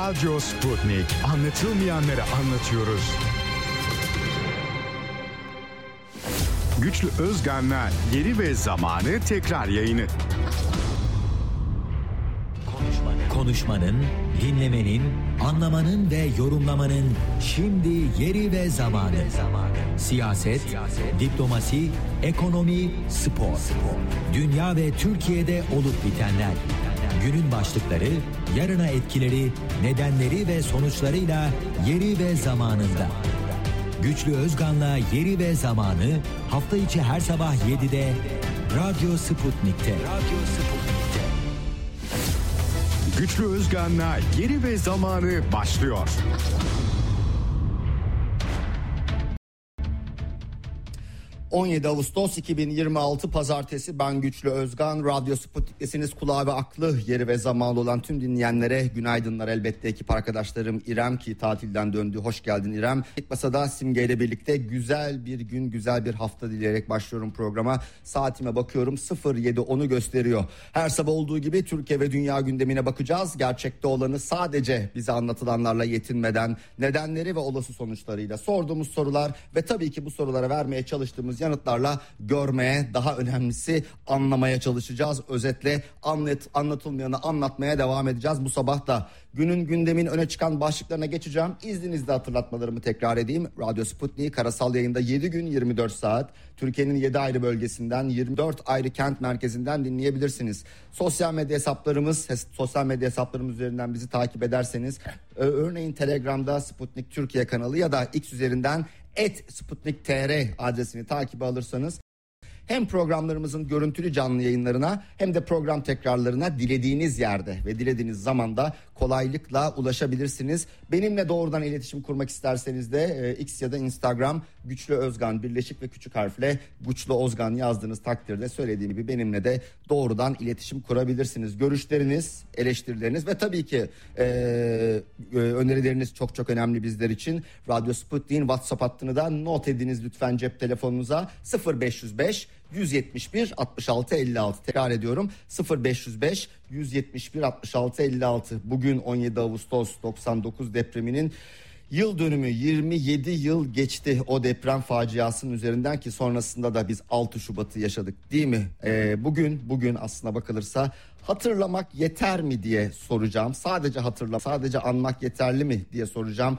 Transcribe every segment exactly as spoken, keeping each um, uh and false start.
Radyo Sputnik. Anlatılmayanları anlatıyoruz. Güçlü Özgan'la Yeri ve Zamanı tekrar yayını. Konuşmanın, konuşmanın, dinlemenin, anlamanın ve yorumlamanın şimdi yeri ve zamanı. Siyaset, Siyaset diplomasi, ekonomi, spor. spor. Dünya ve Türkiye'de olup bitenler. Günün başlıkları, yarına etkileri, nedenleri ve sonuçlarıyla yeri ve zamanında. Güçlü Özgan'la Yeri ve Zamanı hafta içi her sabah yedide Radyo Sputnik'te. Radyo Sputnik'te. Güçlü Özgan'la Yeri ve Zamanı başlıyor. on yedi Ağustos iki bin yirmi altı Pazartesi, ben Güçlü Özgan. Radyo Sputnik'tesiniz. Kulağı ve aklı yeri ve zamanı olan tüm dinleyenlere günaydınlar. Elbette ekip arkadaşlarım İrem ki tatilden döndü. Hoş geldin İrem. İlk masada Simge ile birlikte güzel bir gün, güzel bir hafta dileyerek başlıyorum programa. Saatime bakıyorum, sıfır yedi onu gösteriyor. Her sabah olduğu gibi Türkiye ve dünya gündemine bakacağız. Gerçekte olanı sadece bize anlatılanlarla yetinmeden, nedenleri ve olası sonuçlarıyla, sorduğumuz sorular ve tabii ki bu sorulara vermeye çalıştığımız yanıtlarla görmeye, daha önemlisi anlamaya çalışacağız. Özetle anlat, anlatılmayanı anlatmaya devam edeceğiz. Bu sabah da günün gündemin öne çıkan başlıklarına geçeceğim. İzninizle hatırlatmalarımı tekrar edeyim. Radyo Sputnik karasal yayında yedi gün yirmi dört saat. Türkiye'nin yedi ayrı bölgesinden, yirmi dört ayrı kent merkezinden dinleyebilirsiniz. Sosyal medya hesaplarımız, sosyal medya hesaplarımız üzerinden bizi takip ederseniz, örneğin Telegram'da Sputnik Türkiye kanalı ya da X üzerinden et sputnik nokta tr adresini takibe alırsanız hem programlarımızın görüntülü canlı yayınlarına hem de program tekrarlarına dilediğiniz yerde ve dilediğiniz zamanda kolaylıkla ulaşabilirsiniz. Benimle doğrudan iletişim kurmak isterseniz de e, X ya da Instagram Güçlü Özgan birleşik ve küçük harfle Güçlü Özgan yazdığınız takdirde söylediğim gibi benimle de doğrudan iletişim kurabilirsiniz. Görüşleriniz, eleştirileriniz ve tabii ki e, e, önerileriniz çok çok önemli bizler için. Radyo Sputnik'in WhatsApp hattını da not ediniz lütfen cep telefonunuza. Sıfır beş yüz beş yüz yetmiş bir altmış altı elli altı. Tekrar ediyorum, sıfır beş yüz beş yüz yetmiş bir altmış altı elli altı. Bugün on yedi Ağustos doksan dokuz depreminin yıl dönümü. Yirmi yedi yıl geçti o deprem faciasının üzerinden ki sonrasında da biz altı Şubat'ı yaşadık, değil mi? Ee, bugün bugün aslına bakılırsa hatırlamak yeter mi diye soracağım. Sadece hatırlamak, sadece anmak yeterli mi diye soracağım.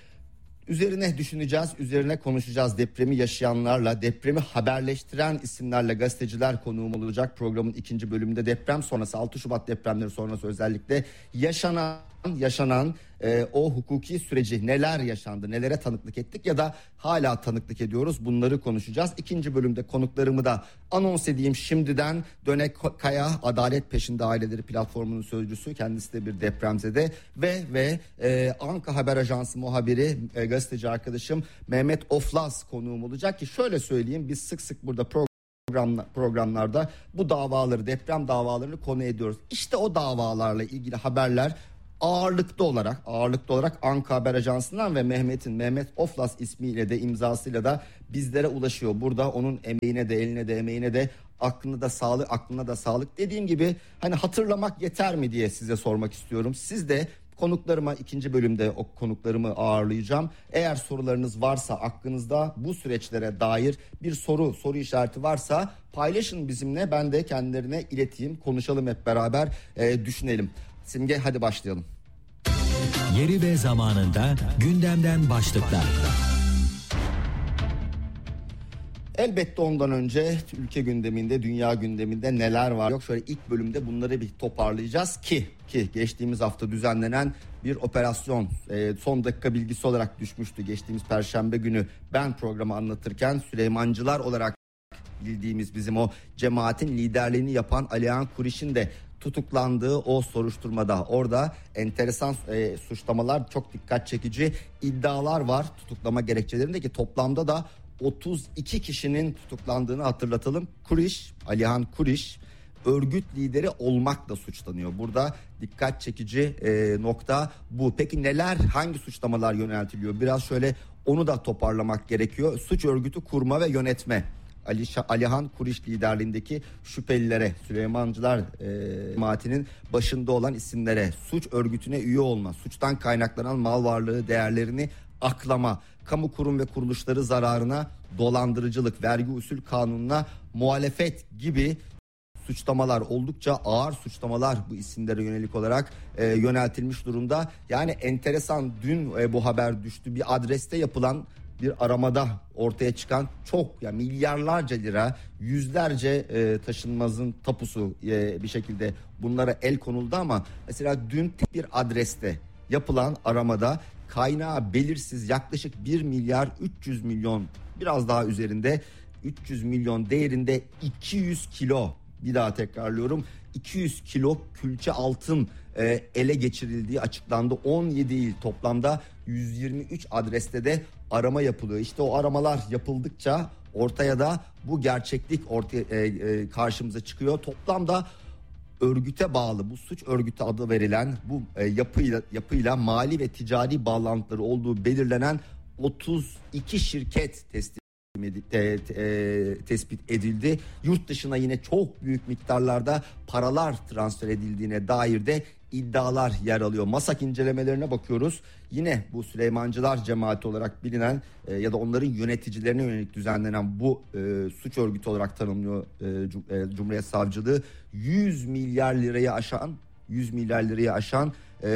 Üzerine düşüneceğiz, üzerine konuşacağız. Depremi yaşayanlarla, depremi haberleştiren isimlerle gazeteciler konuğum olacak. Programın ikinci bölümünde deprem sonrası, altı Şubat depremleri sonrası özellikle yaşanan yaşanan e, o hukuki süreci, neler yaşandı, nelere tanıklık ettik ya da hala tanıklık ediyoruz, bunları konuşacağız. İkinci bölümde konuklarımı da anons edeyim şimdiden. Dönek Kaya, Adalet Peşinde Aileleri platformunun sözcüsü, kendisi de bir depremzede ve ve e, Anka Haber Ajansı muhabiri, e, gazeteci arkadaşım Mehmet Oflaz konuğum olacak ki şöyle söyleyeyim, biz sık sık burada program programlarda bu davaları, deprem davalarını konu ediyoruz. İşte o davalarla ilgili haberler ağırlıklı olarak ağırlıklı olarak Anka Haber Ajansı'ndan ve Mehmet'in, Mehmet Oflas ismiyle de imzasıyla da bizlere ulaşıyor. Burada onun emeğine de, eline de, emeğine de, aklına da sağlık, aklına da sağlık. Dediğim gibi hani hatırlamak yeter mi diye size sormak istiyorum. Siz de konuklarıma, ikinci bölümde o konuklarımı ağırlayacağım. Eğer sorularınız varsa, aklınızda bu süreçlere dair bir soru, soru işareti varsa paylaşın bizimle. Ben de kendilerine ileteyim, konuşalım hep beraber, e, düşünelim. Simge, hadi başlayalım. Yeri ve zamanında gündemden başlıklar. Elbette ondan önce ülke gündeminde, dünya gündeminde neler var yok. Şöyle ilk bölümde bunları bir toparlayacağız ki ki geçtiğimiz hafta düzenlenen bir operasyon e, son dakika bilgisi olarak düşmüştü. Geçtiğimiz Perşembe günü ben programı anlatırken Süleymancılar olarak bildiğimiz bizim o cemaatin liderliğini yapan Alihan Kuriş'in de tutuklandığı o soruşturmada, orada enteresan e, suçlamalar, çok dikkat çekici iddialar var tutuklama gerekçelerinde ki toplamda da otuz iki kişinin tutuklandığını hatırlatalım. Kuriş, Alihan Kuriş örgüt lideri olmakla suçlanıyor. Burada dikkat çekici e, nokta bu. Peki neler, hangi suçlamalar yöneltiliyor? Biraz şöyle onu da toparlamak gerekiyor. Suç örgütü kurma ve yönetme. Ali Şah, Alihan Kuriş liderliğindeki şüphelilere, Süleymancılar e, cemaatinin başında olan isimlere, suç örgütüne üye olma, suçtan kaynaklanan mal varlığı değerlerini aklama, kamu kurum ve kuruluşları zararına dolandırıcılık, vergi usul kanununa muhalefet gibi suçlamalar, oldukça ağır suçlamalar bu isimlere yönelik olarak e, yöneltilmiş durumda. Yani enteresan, dün e, bu haber düştü. Bir adreste yapılan bir aramada ortaya çıkan çok, yani milyarlarca lira, yüzlerce e, taşınmazın tapusu e, bir şekilde bunlara el konuldu ama mesela dün tek bir adreste yapılan aramada kaynağı belirsiz yaklaşık bir milyar üç yüz milyon, biraz daha üzerinde, üç yüz milyon değerinde iki yüz kilo, bir daha tekrarlıyorum, iki yüz kilo külçe altın e, ele geçirildiği açıklandı. on yedi il, toplamda yüz yirmi üç adreste de arama yapılıyor. İşte o aramalar yapıldıkça ortaya da bu gerçeklik ortaya e, e, karşımıza çıkıyor. Toplamda örgüte bağlı, bu suç örgütü adı verilen bu e, yapıyla yapıyla mali ve ticari bağlantıları olduğu belirlenen otuz iki şirket tespit Te, te, tespit edildi. Yurt dışına yine çok büyük miktarlarda paralar transfer edildiğine dair de iddialar yer alıyor. MASAK incelemelerine bakıyoruz. Yine bu Süleymancılar cemaati olarak bilinen e, ya da onların yöneticilerine yönelik düzenlenen bu e, suç örgütü olarak tanımlıyor e, e, Cumhuriyet Savcılığı. yüz milyar lirayı aşan yüz milyar lirayı aşan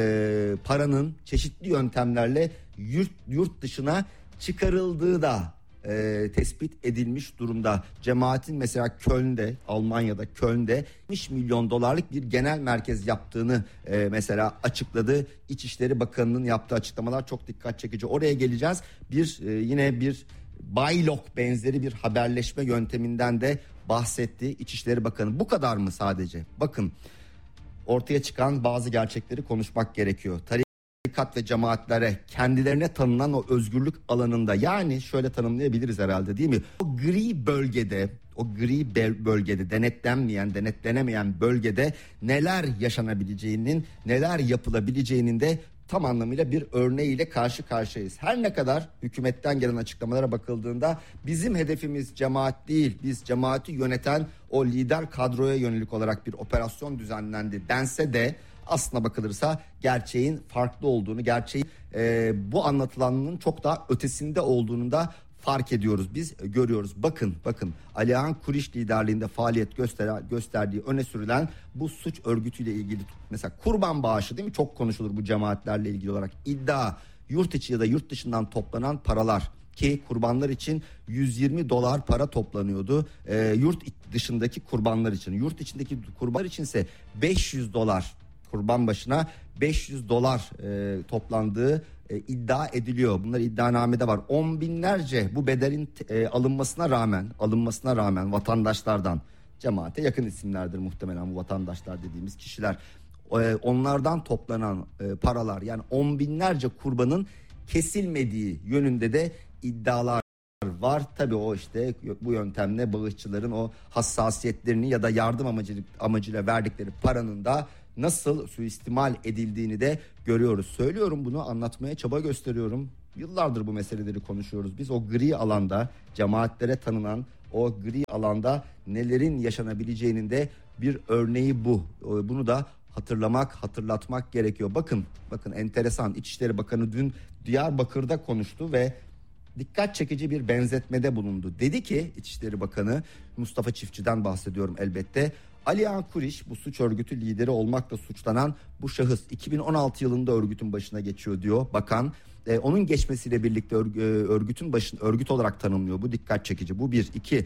e, paranın çeşitli yöntemlerle yurt, yurt dışına çıkarıldığı da E, tespit edilmiş durumda. Cemaatin mesela Köln'de, Almanya'da Köln'de yetmiş milyon dolarlık bir genel merkez yaptığını e, mesela açıkladı. İçişleri Bakanı'nın yaptığı açıklamalar çok dikkat çekici. Oraya geleceğiz. Bir e, yine bir Baylok benzeri bir haberleşme yönteminden de bahsetti İçişleri Bakanı. Bu kadar mı sadece? Bakın, ortaya çıkan bazı gerçekleri konuşmak gerekiyor. Tarih tarikat ve cemaatlere kendilerine tanınan o özgürlük alanında, yani şöyle tanımlayabiliriz herhalde, değil mi? O gri bölgede, o gri bölgede, denetlenmeyen, denetlenemeyen bölgede neler yaşanabileceğinin, neler yapılabileceğinin de tam anlamıyla bir örneğiyle karşı karşıyayız. Her ne kadar hükümetten gelen açıklamalara bakıldığında bizim hedefimiz cemaat değil, biz cemaati yöneten o lider kadroya yönelik olarak bir operasyon düzenlendi dense de aslına bakılırsa gerçeğin farklı olduğunu, gerçeğin e, bu anlatılanın çok daha ötesinde olduğunu da fark ediyoruz. Biz görüyoruz. Bakın, bakın Alihan Kuriş liderliğinde faaliyet göster- gösterdiği öne sürülen bu suç örgütüyle ilgili mesela kurban bağışı, değil mi? Çok konuşulur bu cemaatlerle ilgili olarak. İddia, yurt içi ya da yurt dışından toplanan paralar, ki kurbanlar için yüz yirmi dolar para toplanıyordu. E, yurt dışındaki kurbanlar için, yurt içindeki kurbanlar içinse beş yüz dolar, kurban başına beş yüz dolar e, toplandığı e, iddia ediliyor. Bunlar iddianamede var. On binlerce bu bedelin e, alınmasına rağmen, alınmasına rağmen vatandaşlardan, cemaate yakın isimlerdir muhtemelen bu vatandaşlar dediğimiz kişiler. E, onlardan toplanan e, paralar, yani on binlerce kurbanın kesilmediği yönünde de iddialar var. Tabii o işte bu yöntemle bağışçıların o hassasiyetlerini ya da yardım amacı, amacıyla verdikleri paranın da nasıl suistimal edildiğini de görüyoruz. Söylüyorum, bunu anlatmaya çaba gösteriyorum. Yıllardır bu meseleleri konuşuyoruz. Biz o gri alanda, cemaatlere tanınan o gri alanda nelerin yaşanabileceğinin de bir örneği bu. Bunu da hatırlamak, hatırlatmak gerekiyor. Bakın, bakın enteresan. İçişleri Bakanı dün Diyarbakır'da konuştu ve dikkat çekici bir benzetmede bulundu. Dedi ki İçişleri Bakanı, Mustafa Çiftçi'den bahsediyorum elbette, Alihan Kuriş, bu suç örgütü lideri olmakla suçlanan bu şahıs iki bin on altı yılında örgütün başına geçiyor diyor bakan. E, onun geçmesiyle birlikte örgü, örgütün başın örgüt olarak tanımlıyor. Bu dikkat çekici. Bu bir. iki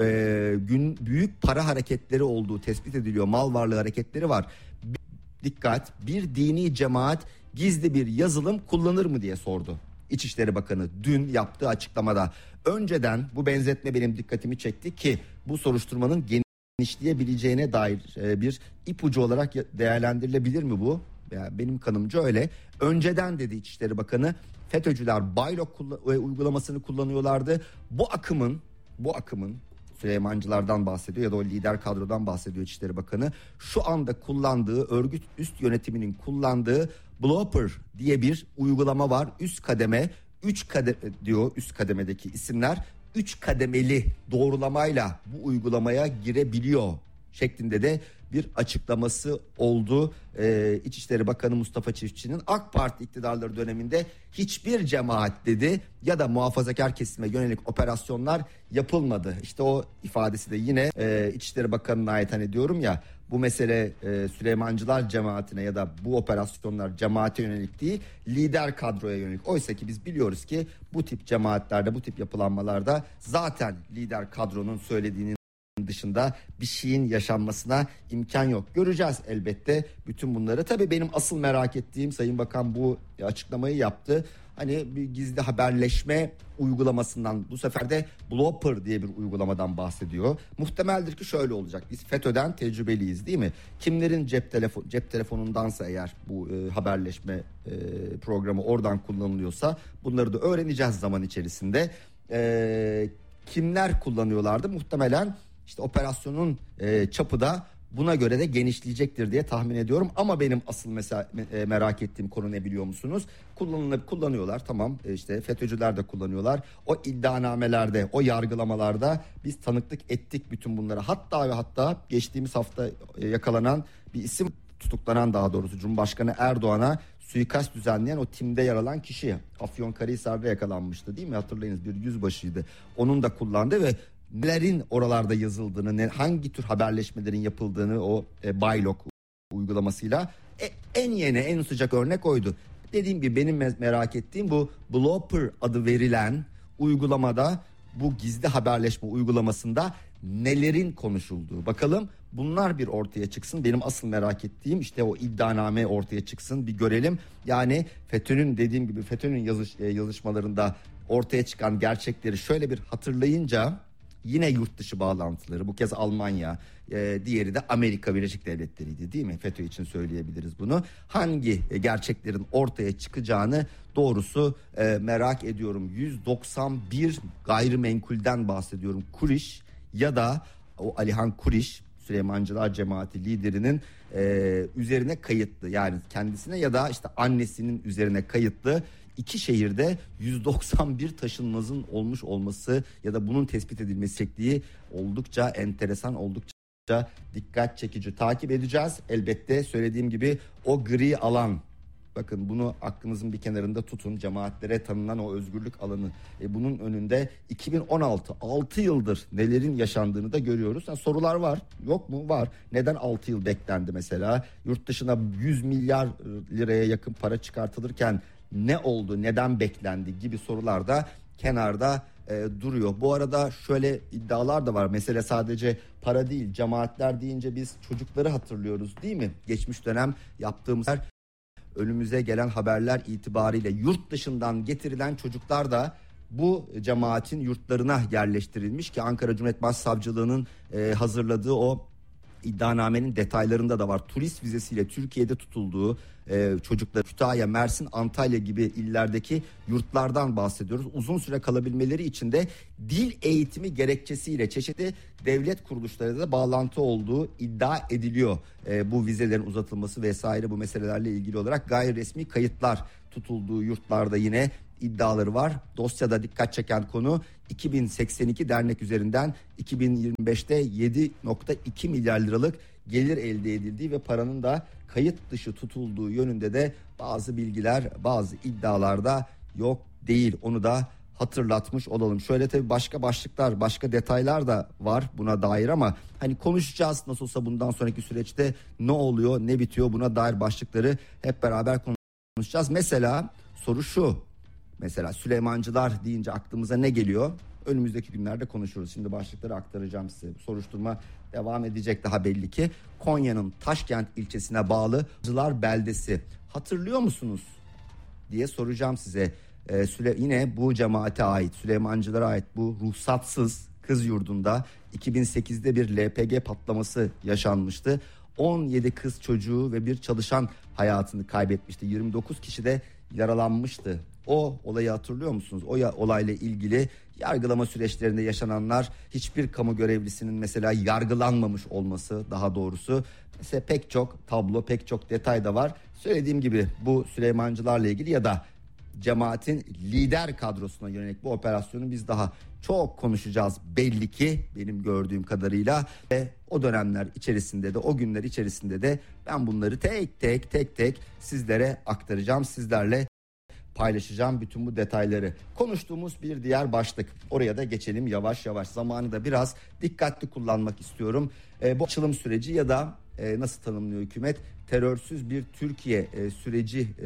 e, gün büyük para hareketleri olduğu tespit ediliyor. Mal varlığı hareketleri var. Bir, dikkat. Bir dini cemaat gizli bir yazılım kullanır mı diye sordu İçişleri Bakanı dün yaptığı açıklamada. Önceden bu benzetme benim dikkatimi çekti ki bu soruşturmanın geniş genişleyebileceğine dair bir ipucu olarak değerlendirilebilir mi bu? Yani benim kanımca öyle. Önceden dedi İçişleri Bakanı, FETÖ'cüler Baylok uygulamasını kullanıyorlardı. Bu akımın, bu akımın Süleymancılardan bahsediyor ya da o lider kadrodan bahsediyor İçişleri Bakanı. Şu anda kullandığı, örgüt üst yönetiminin kullandığı Blopper diye bir uygulama var. Üst kademe, üç kademe diyor üst kademedeki isimler. üç kademeli doğrulamayla bu uygulamaya girebiliyor şeklinde de bir açıklaması oldu. Ee, İçişleri Bakanı Mustafa Çiftçi'nin AK Parti iktidarları döneminde hiçbir cemaat dedi ya da muhafazakar kesime yönelik operasyonlar yapılmadı. İşte o ifadesi de yine e, İçişleri Bakanı'na ait, hani diyorum ya, bu mesele e, Süleymancılar cemaatine ya da bu operasyonlar cemaate yönelik değil, lider kadroya yönelik. Oysa ki biz biliyoruz ki bu tip cemaatlerde, bu tip yapılanmalarda zaten lider kadronun söylediğinin dışında bir şeyin yaşanmasına imkan yok. Göreceğiz elbette bütün bunları. Tabii benim asıl merak ettiğim, Sayın Bakan bu açıklamayı yaptı. Hani bir gizli haberleşme uygulamasından, bu sefer de Blopper diye bir uygulamadan bahsediyor. Muhtemeldir ki şöyle olacak. Biz FETÖ'den tecrübeliyiz, değil mi? Kimlerin cep telefon cep telefonundansa eğer bu e, haberleşme e, programı oradan kullanılıyorsa bunları da öğreneceğiz zaman içerisinde. E, kimler kullanıyorlardı? Muhtemelen işte operasyonun e, çapı da buna göre de genişleyecektir diye tahmin ediyorum. Ama benim asıl mesela e, merak ettiğim konu ne biliyor musunuz? Kullanılıp kullanıyorlar, tamam, e, işte FETÖ'cüler de kullanıyorlar. O iddianamelerde, o yargılamalarda biz tanıklık ettik bütün bunlara. Hatta ve hatta geçtiğimiz hafta e, yakalanan bir isim, tutuklanan daha doğrusu Cumhurbaşkanı Erdoğan'a suikast düzenleyen o timde yer alan kişi Afyonkarahisar'da yakalanmıştı, değil mi? Hatırlayınız, bir yüzbaşıydı. Onun da kullandı ve nelerin oralarda yazıldığını, ne, hangi tür haberleşmelerin yapıldığını o e, Baylok uygulamasıyla e, en yeni, en sıcak örnek oydu. Dediğim gibi benim merak ettiğim bu Blopper adı verilen uygulamada, bu gizli haberleşme uygulamasında nelerin konuşulduğu. Bakalım bunlar bir ortaya çıksın. Benim asıl merak ettiğim işte o iddianame ortaya çıksın, bir görelim. Yani FETÖ'nün, dediğim gibi FETÖ'nün yazış, e, yazışmalarında ortaya çıkan gerçekleri şöyle bir hatırlayınca, yine yurt dışı bağlantıları, bu kez Almanya, e, diğeri de Amerika Birleşik Devletleri'ydi, değil mi? FETÖ için söyleyebiliriz bunu. Hangi e, gerçeklerin ortaya çıkacağını doğrusu e, merak ediyorum. yüz doksan bir gayrimenkulden bahsediyorum. Kuriş ya da o Alihan Kuriş, Süleymancılar Cemaati liderinin e, üzerine kayıtlı, yani kendisine ya da işte annesinin üzerine kayıtlı İki şehirde yüz doksan bir taşınmazın olmuş olması ya da bunun tespit edilmesi şekli oldukça enteresan, oldukça dikkat çekici. Takip edeceğiz elbette, söylediğim gibi o gri alan. Bakın bunu aklınızın bir kenarında tutun. Cemaatlere tanınan o özgürlük alanı. E bunun önünde iki bin on altı, altı yıldır nelerin yaşandığını da görüyoruz. Yani sorular var. Yok mu? Var. Neden altı yıl beklendi mesela? Yurt dışına yüz milyar liraya yakın para çıkartılırken ne oldu, neden beklendi gibi sorular da kenarda e, duruyor. Bu arada şöyle iddialar da var. Mesele sadece para değil. Cemaatler deyince biz çocukları hatırlıyoruz, değil mi? Geçmiş dönem yaptığımız her, önümüze gelen haberler itibariyle yurt dışından getirilen çocuklar da bu cemaatin yurtlarına yerleştirilmiş ki Ankara Cumhuriyet Başsavcılığı'nın e, hazırladığı o iddianamenin detaylarında da var. Turist vizesiyle Türkiye'de tutulduğu e, çocuklar Kütahya, Mersin, Antalya gibi illerdeki yurtlardan bahsediyoruz. Uzun süre kalabilmeleri için de dil eğitimi gerekçesiyle çeşitli devlet kuruluşlarıyla da bağlantı olduğu iddia ediliyor. E, bu vizelerin uzatılması vesaire, bu meselelerle ilgili olarak gayri resmi kayıtlar tutulduğu yurtlarda yine iddiaları var. Dosyada dikkat çeken konu iki bin seksen iki dernek üzerinden iki bin yirmi beşte yedi virgül iki milyar liralık gelir elde edildiği ve paranın da kayıt dışı tutulduğu yönünde de bazı bilgiler, bazı iddialarda yok değil. Onu da hatırlatmış olalım. Şöyle tabii başka başlıklar, başka detaylar da var buna dair ama hani konuşacağız nasıl olsa bundan sonraki süreçte ne oluyor, ne bitiyor, buna dair başlıkları hep beraber konuşacağız. Mesela soru şu. Mesela Süleymancılar deyince aklımıza ne geliyor? Önümüzdeki günlerde konuşuruz. Şimdi başlıkları aktaracağım size. Soruşturma devam edecek daha belli ki. Konya'nın Taşkent ilçesine bağlı Cılar beldesi. Hatırlıyor musunuz diye soracağım size. Ee, Süle, yine bu cemaate ait, Süleymancılara ait bu ruhsatsız kız yurdunda iki bin sekizde bir L P G patlaması yaşanmıştı. on yedi kız çocuğu ve bir çalışan hayatını kaybetmişti. yirmi dokuz kişi de yaralanmıştı. O olayı hatırlıyor musunuz? O ya, olayla ilgili yargılama süreçlerinde yaşananlar, hiçbir kamu görevlisinin mesela yargılanmamış olması, daha doğrusu mesela pek çok tablo, pek çok detay da var. Söylediğim gibi bu Süleymancılarla ilgili ya da cemaatin lider kadrosuna yönelik bu operasyonu biz daha çok konuşacağız belli ki, benim gördüğüm kadarıyla. Ve o dönemler içerisinde de, o günler içerisinde de ben bunları tek tek tek tek sizlere aktaracağım, sizlerle paylaşacağım bütün bu detayları. Konuştuğumuz bir diğer başlık, oraya da geçelim yavaş yavaş. Zamanı da biraz dikkatli kullanmak istiyorum. E, bu açılım süreci ya da e, nasıl tanımlıyor hükümet? Terörsüz bir Türkiye e, süreci e,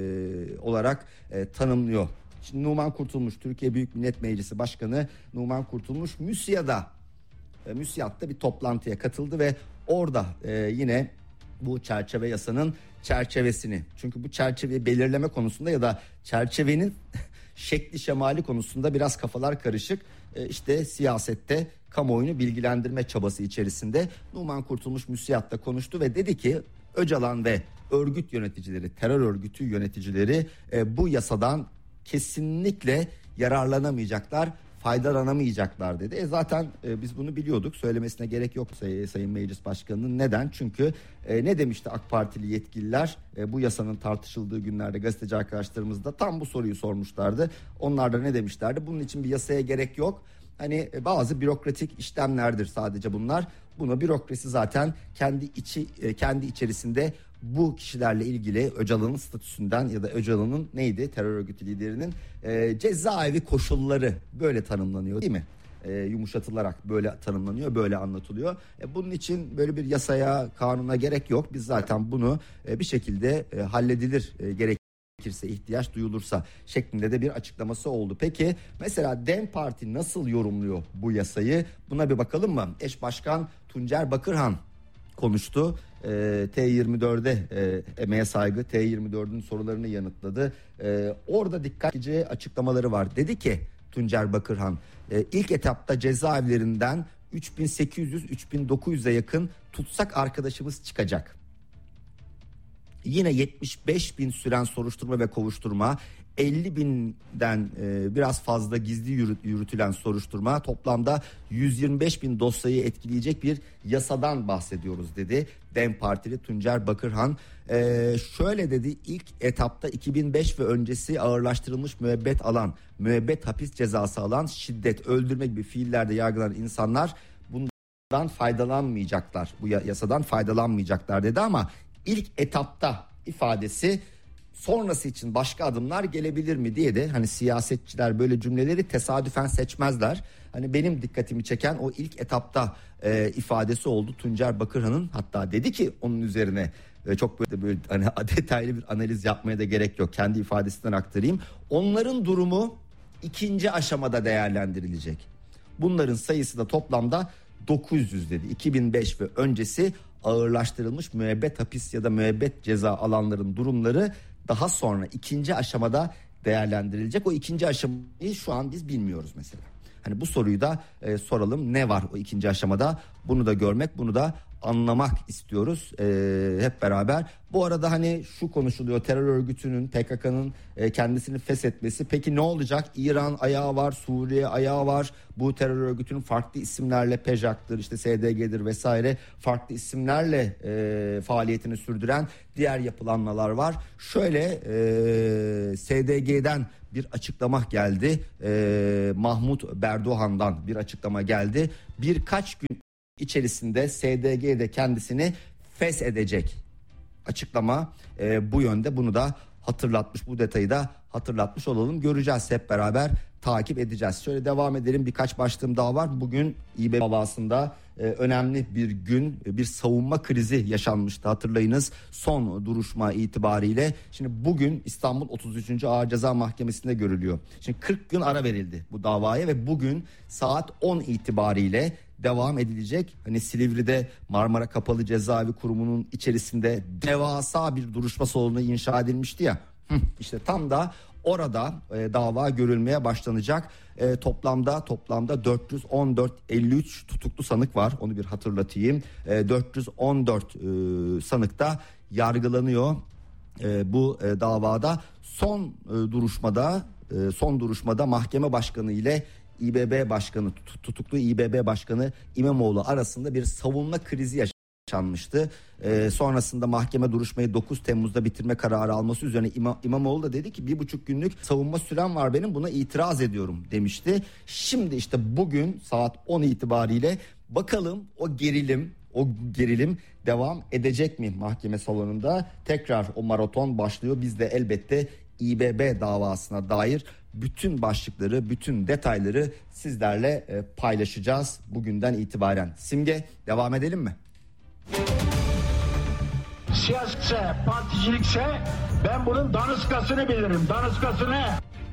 olarak e, tanımlıyor. Şimdi Numan Kurtulmuş, Türkiye Büyük Millet Meclisi Başkanı Numan Kurtulmuş MÜSİAD'a, e, MÜSİAD'da bir toplantıya katıldı ve orada e, yine bu çerçeve yasanın çerçevesini, çünkü bu çerçeveyi belirleme konusunda ya da çerçevenin şekli şemali konusunda biraz kafalar karışık. E, işte siyasette kamuoyunu bilgilendirme çabası içerisinde Numan Kurtulmuş MÜSİAD'da konuştu ve dedi ki Öcalan ve örgüt yöneticileri, terör örgütü yöneticileri e, bu yasadan kesinlikle yararlanamayacaklar, faydalanamayacaklar dedi. E zaten e, biz bunu biliyorduk. Söylemesine gerek yok say- Sayın Meclis Başkanı'nın. Neden? Çünkü e, ne demişti AK Partili yetkililer? E, bu yasanın tartışıldığı günlerde gazeteci arkadaşlarımız da tam bu soruyu sormuşlardı. Onlar da ne demişlerdi? Bunun için bir yasaya gerek yok. Hani e, bazı bürokratik işlemlerdir sadece bunlar. Buna bürokrasi zaten kendi içi e, kendi içerisinde bu kişilerle ilgili Öcalan'ın statüsünden ya da Öcalan'ın neydi, terör örgütü liderinin e, cezaevi koşulları böyle tanımlanıyor değil mi? E, yumuşatılarak böyle tanımlanıyor, böyle anlatılıyor. E, bunun için böyle bir yasaya, kanuna gerek yok. Biz zaten bunu e, bir şekilde e, halledilir e, gerekirse, ihtiyaç duyulursa şeklinde de bir açıklaması oldu. Peki mesela DEM Parti nasıl yorumluyor bu yasayı? Buna bir bakalım mı? Eş Başkan Tuncer Bakırhan konuştu. E, T yirmi dörde e, emeğe saygı, T yirmi dördün sorularını yanıtladı. E, orada dikkatlice açıklamaları var. Dedi ki Tuncer Bakırhan, e, ilk etapta cezaevlerinden üç bin sekiz yüz üç bin dokuz yüze yakın tutsak arkadaşımız çıkacak. Yine yetmiş beş bin süren soruşturma ve kovuşturma, elli binden e, biraz fazla gizli yürüt, yürütülen soruşturma, toplamda yüz yirmi beş bin dosyayı etkileyecek bir yasadan bahsediyoruz dedi DEM Partili Tuncer Bakırhan. E, şöyle dedi, ilk etapta iki bin beş ve öncesi ağırlaştırılmış müebbet alan, müebbet hapis cezası alan, şiddet, öldürme gibi fiillerde yargılanan insanlar bundan faydalanmayacaklar, bu yasadan faydalanmayacaklar dedi. Ama ilk etapta ifadesi sonrası için başka adımlar gelebilir mi diye de, hani siyasetçiler böyle cümleleri tesadüfen seçmezler. Hani benim dikkatimi çeken o ilk etapta e, ifadesi oldu Tuncer Bakırhan'ın. Hatta dedi ki onun üzerine e, çok böyle, böyle hani detaylı bir analiz yapmaya da gerek yok. Kendi ifadesinden aktarayım. Onların durumu ikinci aşamada değerlendirilecek. Bunların sayısı da toplamda dokuz yüz dedi. iki bin beş ve öncesi ağırlaştırılmış müebbet hapis ya da müebbet ceza alanların durumları daha sonra ikinci aşamada değerlendirilecek. O ikinci aşamayı şu an biz bilmiyoruz mesela. Hani bu soruyu da e, soralım, ne var o ikinci aşamada? Bunu da görmek, bunu da anlamak istiyoruz e, hep beraber. Bu arada hani şu konuşuluyor, terör örgütünün, P K K'nın e, kendisini feshetmesi. Peki ne olacak? İran ayağı var, Suriye ayağı var. Bu terör örgütünün farklı isimlerle, P E J K'tır, işte S D G'dir vesaire, farklı isimlerle e, faaliyetini sürdüren diğer yapılanmalar var. Şöyle e, S D G'den bir açıklama geldi. E, Mahmut Berdoğan'dan bir açıklama geldi. Birkaç gün içerisinde S D G'de kendisini feshedecek. Açıklama e, bu yönde, bunu da hatırlatmış, bu detayı da hatırlatmış olalım. Göreceğiz, hep beraber takip edeceğiz. Şöyle devam edelim, birkaç başlığım daha var. Bugün İBB davasında e, önemli bir gün, bir savunma krizi yaşanmıştı, hatırlayınız, son duruşma itibariyle. Şimdi bugün İstanbul otuz üçüncü Ağır Ceza Mahkemesi'nde görülüyor. Şimdi kırk gün ara verildi bu davaya ve bugün saat on itibariyle devam edilecek. Hani Silivri'de Marmara Kapalı Cezaevi Kurumu'nun içerisinde devasa bir duruşma salonu inşa edilmişti ya. İşte tam da orada e, dava görülmeye başlanacak. E, toplamda toplamda dört yüz on dört elli üç tutuklu sanık var. Onu bir hatırlatayım. E, dört yüz on dört e, sanık da yargılanıyor e, bu e, davada. Son e, duruşmada e, son duruşmada mahkeme başkanı ile İBB Başkanı, tutuklu İBB Başkanı İmamoğlu arasında bir savunma krizi yaşandı. yaşanmıştı. Ee, sonrasında mahkeme duruşmayı dokuz Temmuz'da bitirme kararı alması üzerine İmam, İmamoğlu da dedi ki bir buçuk günlük savunma sürem var benim, buna itiraz ediyorum demişti. Şimdi işte bugün saat on itibariyle bakalım o gerilim o gerilim devam edecek mi mahkeme salonunda? Tekrar o maraton başlıyor. Biz de elbette İ B B davasına dair bütün başlıkları, bütün detayları sizlerle paylaşacağız bugünden itibaren. Simge, devam edelim mi? Siyasetse, particilikse ben bunun danışkasını bilirim, danışkasını.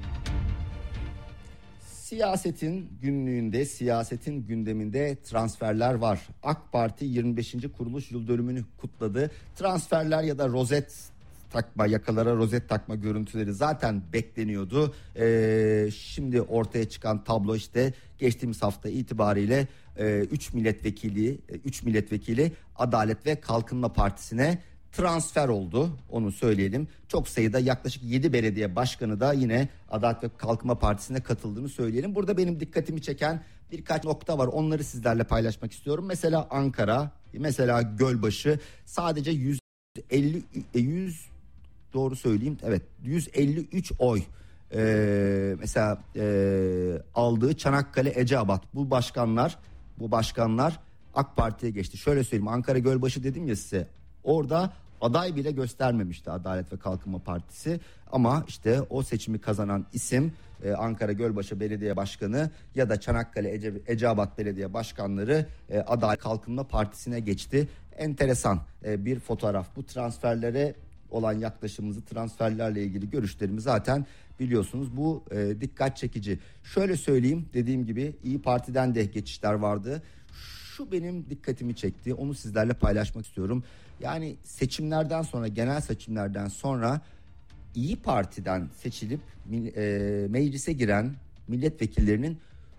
Siyasetin günlüğünde, siyasetin gündeminde transferler var. AK Parti yirmi beşinci kuruluş yıl dönümünü kutladı. Transferler ya da rozet takma, yakalara rozet takma görüntüleri zaten bekleniyordu. Ee, şimdi ortaya çıkan tablo işte geçtiğimiz hafta itibariyle üç milletvekili üç milletvekili Adalet ve Kalkınma Partisi'ne transfer oldu, onu söyleyelim. Çok sayıda yaklaşık yedi belediye başkanı da yine Adalet ve Kalkınma Partisi'ne katıldığını söyleyelim. Burada benim dikkatimi çeken birkaç nokta var, onları sizlerle paylaşmak istiyorum. Mesela Ankara, mesela Gölbaşı sadece yüz elli yüz doğru söyleyeyim evet yüz elli üç oy ee, mesela ee, aldığı Çanakkale, Eceabat, bu başkanlar bu başkanlar AK Parti'ye geçti. Şöyle söyleyeyim, Ankara Gölbaşı dedim ya size, orada aday bile göstermemişti Adalet ve Kalkınma Partisi, ama işte o seçimi kazanan isim e, Ankara Gölbaşı Belediye Başkanı ya da Çanakkale Ece, Eceabat Belediye Başkanları e, Adalet ve Kalkınma Partisi'ne geçti. Enteresan e, bir fotoğraf. Bu transferlere olan yaklaşımımızı, transferlerle ilgili görüşlerimi zaten biliyorsunuz. Bu e, dikkat çekici. Şöyle söyleyeyim, dediğim gibi İyi Parti'den de geçişler vardı. Şu benim dikkatimi çekti, onu sizlerle paylaşmak istiyorum. Yani seçimlerden sonra, genel seçimlerden sonra İyi Parti'den seçilip e, meclise giren milletvekillerinin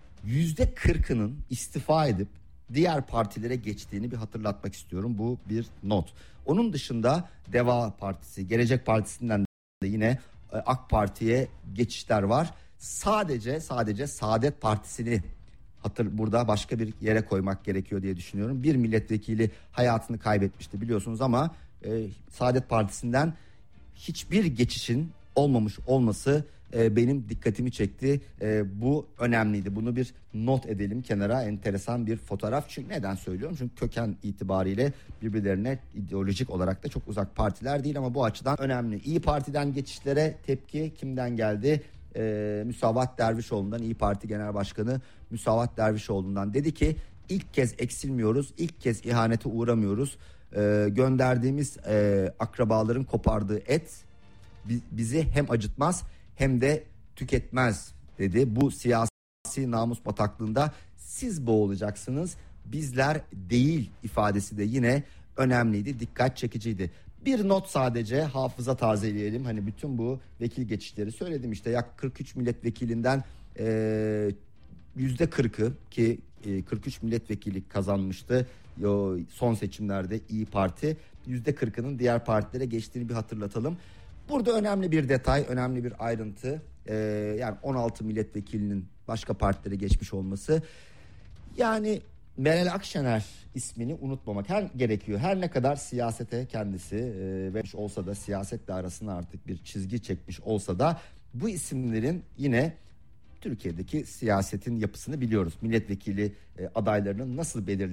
yüzde kırkının istifa edip diğer partilere geçtiğini bir hatırlatmak istiyorum. Bu bir not. Onun dışında Deva Partisi, Gelecek Partisi'nden de yine AK Parti'ye geçişler var. Sadece sadece Saadet Partisi'ni hatır burada başka bir yere koymak gerekiyor diye düşünüyorum. Bir milletvekili hayatını kaybetmişti biliyorsunuz, ama e, Saadet Partisi'nden hiçbir geçişin olmamış olması e, benim dikkatimi çekti. E, bu önemliydi. Bunu bir not edelim kenara. Enteresan bir fotoğraf. Çünkü neden söylüyorum? Çünkü köken itibariyle birbirlerine ideolojik olarak da çok uzak partiler değil, ama bu açıdan önemli. İyi Parti'den geçişlere tepki kimden geldi? Ee, Müsavat Dervişoğlu'ndan, İyi Parti Genel Başkanı Müsavat Dervişoğlu'ndan dedi ki ilk kez eksilmiyoruz, ilk kez ihanete uğramıyoruz. Ee, gönderdiğimiz e, akrabaların kopardığı et bizi hem acıtmaz hem de tüketmez dedi. Bu siyasi namus bataklığında siz boğulacaksınız, bizler değil ifadesi de yine önemliydi, dikkat çekiciydi. Bir not sadece, hafıza tazeleyelim. Hani bütün bu vekil geçişleri söyledim işte, yak kırk üç milletvekilinden e, yüzde kırkı ki e, kırk üç milletvekili kazanmıştı Yo, son seçimlerde İyi Parti, yüzde kırkının diğer partilere geçtiğini bir hatırlatalım. Burada önemli bir detay, önemli bir ayrıntı, e, yani on altı milletvekilinin başka partilere geçmiş olması. Yani Meral Akşener ismini unutmamak her gerekiyor. Her ne kadar siyasete kendisi e, vermiş olsa da, siyasetle arasına artık bir çizgi çekmiş olsa da, bu isimlerin yine Türkiye'deki siyasetin yapısını biliyoruz. Milletvekili e, adaylarının nasıl belirlendiğini